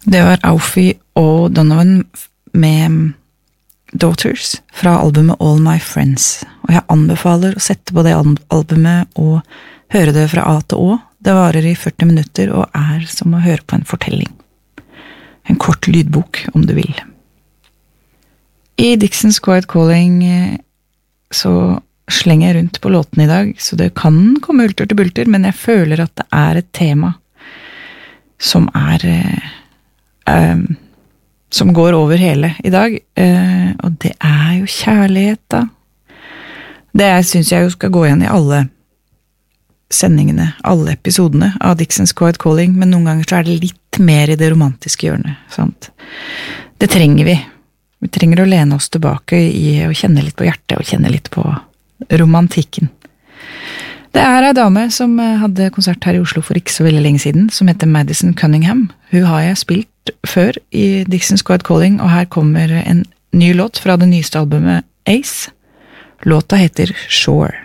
Det var Alfie og Donovan med Daughters fra albumet All My Friends, og jeg anbefaler å sette på det albumet og høre det fra A til Å. Det varer i 40 minutter og er som å høre på en fortelling. En kort lydbok, om du vil. I Dixon's Quiet Calling så slenger jeg rundt på låten i dag, så det kan komme hulter til bulter, men jeg føler at det er et tema som som går over hele i dag, og det er jo kjærlighet da. Det synes jeg jo skal gå igjen i alle sendingene, alle episodene av Dixon's Quiet Calling, men noen ganger så er det litt mer i det romantiske hjørnet, sant? Det trenger vi. Vi trenger å lene oss tilbake i å kjenne litt på hjertet, og kjenne litt på romantikken. Det er en dame som hadde konsert her i Oslo for ikke så veldig lenge siden, som heter Madison Cunningham. Hun har jeg spilt før i Dixon's Quiet Calling, og her kommer en ny låt fra det nyeste albumet Ace. Låta heter Shore.